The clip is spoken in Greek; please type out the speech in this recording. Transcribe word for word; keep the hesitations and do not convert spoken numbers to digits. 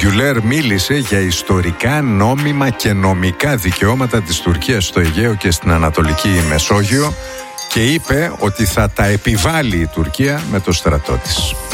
Γκιουλέρ μίλησε για ιστορικά, νόμιμα και νομικά δικαιώματα της Τουρκίας στο Αιγαίο και στην Ανατολική Μεσόγειο και είπε ότι θα τα επιβάλλει η Τουρκία με το στρατό της.